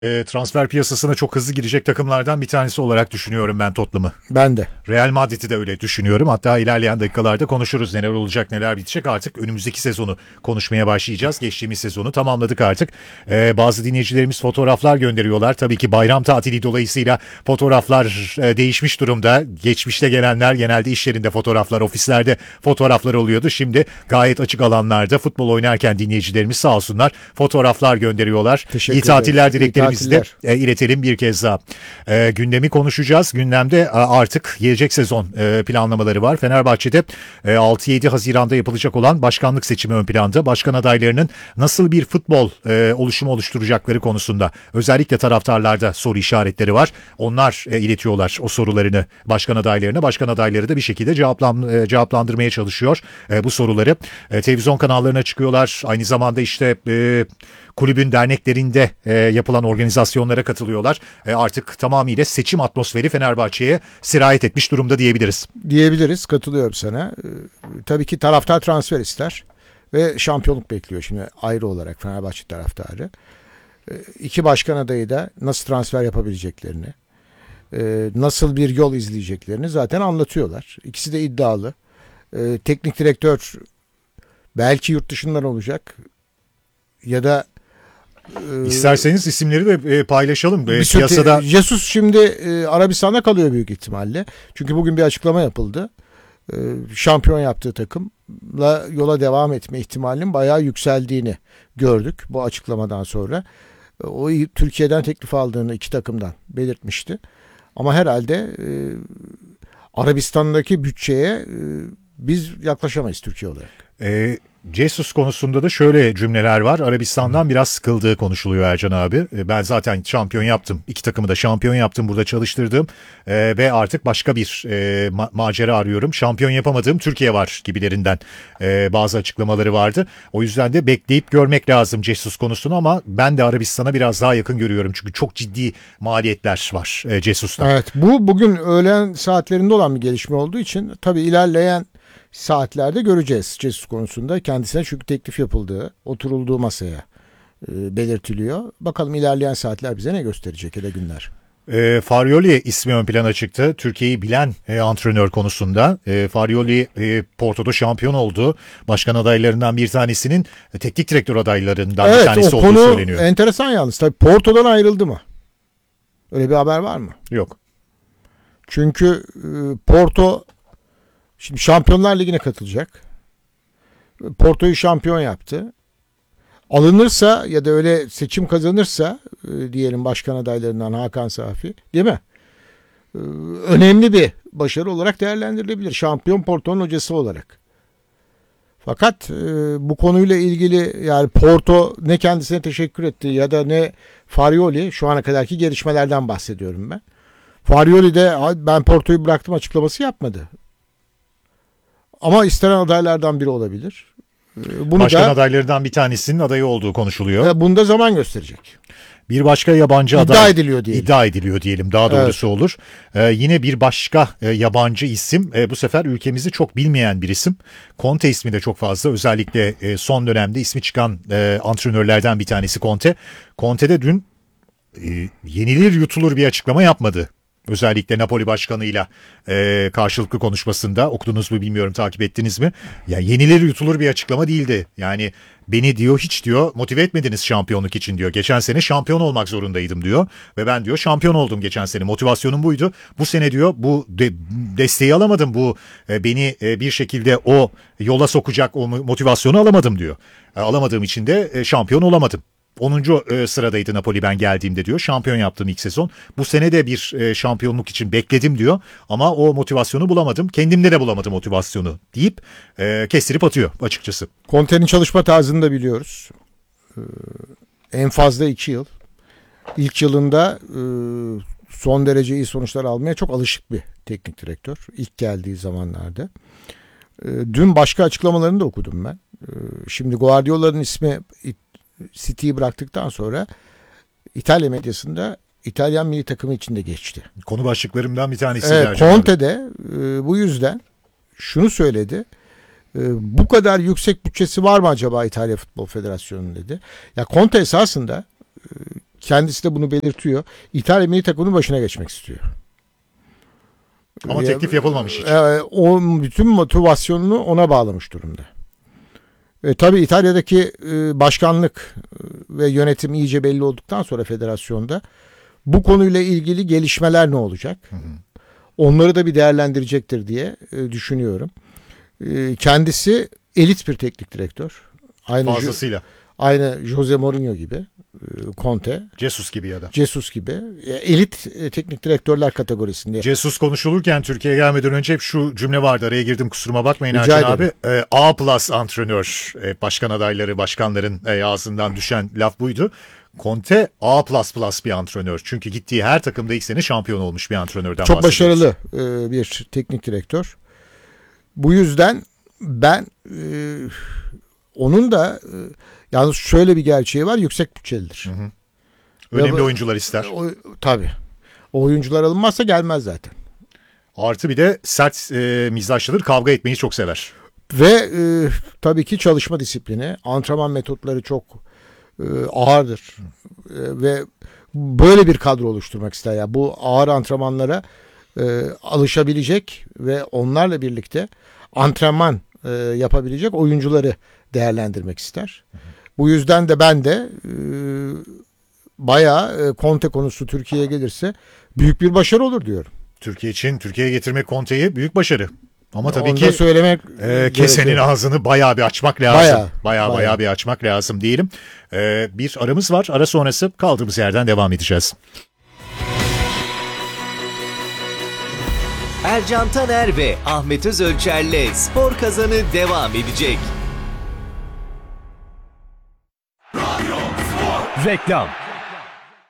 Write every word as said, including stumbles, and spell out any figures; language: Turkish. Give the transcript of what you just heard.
E, transfer piyasasına çok hızlı girecek takımlardan bir tanesi olarak düşünüyorum ben Tottenham'ı. Ben de. Real Madrid'i de öyle düşünüyorum. Hatta ilerleyen dakikalarda konuşuruz neler olacak neler bitecek. Artık önümüzdeki sezonu konuşmaya başlayacağız. Geçtiğimiz sezonu tamamladık artık. Ee, bazı dinleyicilerimiz fotoğraflar gönderiyorlar. Tabii ki bayram tatili dolayısıyla fotoğraflar e, değişmiş durumda. Geçmişte gelenler genelde iş yerinde fotoğraflar, ofislerde fotoğraflar oluyordu. Şimdi gayet açık alanlarda futbol oynarken dinleyicilerimiz sağ olsunlar fotoğraflar gönderiyorlar. Teşekkür İyi tatiller ederiz. dileklerimizi de tatiller. e, iletelim bir kez daha. E, gündemi konuşacağız. Gündemde e, artık gelecek sezon e, planlamaları var. Fenerbahçe'de e, altı yedi Haziran'da yapılacak olan başkanlık seçimi ön planda. Başkan adaylarının nasıl bir futbol e, oluşumu oluşturacakları konusunda özellikle taraftarlarda soru işaretleri var. Onlar e, iletiyorlar o sorularını başkan adaylarına. Başkan adayları da bir şekilde cevaplan, e, cevaplandırmaya çalışıyor e, bu soruları. E, televizyon kanallarına çıkıyorlar. Aynı zamanda işte e, kulübün derneklerinde e, yapılan organizasyonlara katılıyorlar. E, artık tamamıyla seçim atmosferi Fenerbahçe'ye sirayet etmiş durumda diyebiliriz. Diyebiliriz. Katılıyorum sana. Ee, tabii ki taraftar transfer ister ve şampiyonluk bekliyor şimdi ayrı olarak Fenerbahçe taraftarı. Ee, iki başkan adayı da nasıl transfer yapabileceklerini, e, nasıl bir yol izleyeceklerini zaten anlatıyorlar. İkisi de iddialı. Ee, teknik direktör belki yurt dışından olacak ya da İsterseniz isimleri de e, paylaşalım. E, Bir piyasada Jesus şimdi e, Arabistan'da kalıyor büyük ihtimalle. Çünkü bugün bir açıklama yapıldı. E, şampiyon yaptığı takımla yola devam etme ihtimalinin bayağı yükseldiğini gördük bu açıklamadan sonra. E, o Türkiye'den teklif aldığını iki takımdan belirtmişti. Ama herhalde e, Arabistan'daki bütçeye e, biz yaklaşamayız Türkiye olarak. e, Jesus konusunda da şöyle cümleler var. Arabistan'dan biraz sıkıldığı konuşuluyor Ercan abi. E, Ben zaten şampiyon yaptım. İki takımı da şampiyon yaptım. Burada çalıştırdım. E, ve artık başka bir e, ma- macera arıyorum. Şampiyon yapamadığım Türkiye var gibilerinden e, bazı açıklamaları vardı. O yüzden de bekleyip görmek lazım Jesus konusunu ama ben de Arabistan'a biraz daha yakın görüyorum. Çünkü çok ciddi maliyetler var e, Jesus'ta. Evet, bu bugün öğlen saatlerinde olan bir gelişme olduğu için tabii ilerleyen saatlerde göreceğiz Jesus konusunda. Kendisine çünkü teklif yapıldığı, oturulduğu masaya e, belirtiliyor. Bakalım ilerleyen saatler bize ne gösterecek ya da günler. E, Farioli ismi ön plana çıktı. Türkiye'yi bilen e, antrenör konusunda. E, Farioli e, Porto'da şampiyon oldu. Başkan adaylarından bir tanesinin e, teknik direktör adaylarından Evet, bir tanesi o olduğu konu söyleniyor. enteresan yalnız. Tabii Porto'dan ayrıldı mı? Öyle bir haber var mı? Yok. Çünkü e, Porto şimdi Şampiyonlar Ligi'ne katılacak. Porto'yu şampiyon yaptı. Alınırsa ya da öyle seçim kazanırsa e, diyelim başkan adaylarından Hakan Safi, değil mi? E, önemli bir başarı olarak değerlendirilebilir. Şampiyon Porto'nun hocası olarak. Fakat e, bu konuyla ilgili yani Porto ne kendisine teşekkür etti ya da ne Farioli, şu ana kadarki gelişmelerden bahsediyorum ben. Farioli de ben Porto'yu bıraktım açıklaması yapmadı. Ama istenen adaylardan biri olabilir. Bunu Başkan da, adaylarından bir tanesinin adayı olduğu konuşuluyor. e, bunu da zaman gösterecek. Bir başka yabancı İddia aday ediliyor diyelim. iddia ediliyor diyelim daha doğrusu olur. Ee, yine bir başka e, yabancı isim e, bu sefer ülkemizi çok bilmeyen bir isim. Conte ismi de çok fazla özellikle e, son dönemde ismi çıkan e, antrenörlerden bir tanesi Conte. Conte de dün e, yenilir yutulur bir açıklama yapmadı. Özellikle Napoli başkanıyla e, karşılıklı konuşmasında okudunuz mu bilmiyorum takip ettiniz mi? Yani yenilir yutulur bir açıklama değildi. Yani beni diyor hiç diyor motive etmediniz şampiyonluk için diyor. Geçen sene şampiyon olmak zorundaydım diyor. Ve ben diyor şampiyon oldum geçen sene. Motivasyonum buydu. Bu sene diyor bu de, desteği alamadım. Bu e, beni e, bir şekilde o yola sokacak o motivasyonu alamadım diyor. E, alamadığım için de e, şampiyon olamadım. onuncu sıradaydı Napoli ben geldiğimde diyor. Şampiyon yaptım ilk sezon. Bu sene de bir e, şampiyonluk için bekledim diyor. Ama o motivasyonu bulamadım. Kendimde de bulamadım motivasyonu deyip e, kestirip atıyor açıkçası. Conte'nin çalışma tarzını da biliyoruz. Ee, en fazla iki yıl. İlk yılında e, son derece iyi sonuçlar almaya çok alışık bir teknik direktör. İlk geldiği zamanlarda. E, dün başka açıklamalarını da okudum ben. E, şimdi Guardiola'nın ismi City'yi bıraktıktan sonra İtalya medyasında İtalyan milli takımı içinde geçti. Konu başlıklarımdan bir tanesi. Evet, Conte de e, bu yüzden şunu söyledi. E, bu kadar yüksek bütçesi var mı acaba İtalya Futbol Federasyonu'nun dedi. Ya Conte esasında e, kendisi de bunu belirtiyor. İtalya milli takımının başına geçmek istiyor. Ama teklif yapılmamış hiç. E, o bütün motivasyonunu ona bağlamış durumda. E, tabii İtalya'daki e, başkanlık e, ve yönetim iyice belli olduktan sonra federasyonda bu konuyla ilgili gelişmeler ne olacak? Hı hı. Onları da bir değerlendirecektir diye e, düşünüyorum. E, kendisi elit bir teknik direktör. Aynı Fazlasıyla. Aynı Jose Mourinho gibi, e, Conte. Jesus gibi ya da. Jesus gibi. E, elit e, teknik direktörler kategorisinde. Jesus konuşulurken Türkiye'ye gelmeden önce hep şu cümle vardı. Araya girdim, kusuruma bakmayın Rica Ercan ederim. abi. E, A plus antrenör. E, başkan adayları, başkanların e, ağzından düşen laf buydu. Conte A plus plus bir antrenör. Çünkü gittiği her takımda ilk sene şampiyon olmuş bir antrenörden Çok bahsediyoruz. başarılı e, bir teknik direktör. Bu yüzden ben e, onun da e, yalnız şöyle bir gerçeği var, yüksek bütçelidir. Hı hı. Önemli Ve, oyuncular ister. O, tabii. O oyuncular alınmazsa gelmez zaten. Artı bir de sert e, mizaçlıdır, kavga etmeyi çok sever. Ve e, tabii ki çalışma disiplini, antrenman metotları çok e, ağırdır. E, ve böyle bir kadro oluşturmak ister. Yani bu ağır antrenmanlara e, alışabilecek ve onlarla birlikte antrenman e, yapabilecek oyuncuları değerlendirmek ister. Hı hı. Bu yüzden de ben de e, bayağı e, Conte konusu Türkiye'ye gelirse büyük bir başarı olur diyorum. Türkiye için, Türkiye'ye getirmek Conte'yi büyük başarı. Ama tabii Onu ki söylemek e, kesenin gerekiyor. ağzını bayağı bir açmak lazım. Bayağı, Bayağı bayağı, bayağı. bir açmak lazım diyelim. E, bir aramız var. Ara sonrası kaldığımız yerden devam edeceğiz. Ercan Taner ve Ahmet Özölçer'le Spor Kazanı devam edecek. Reklam.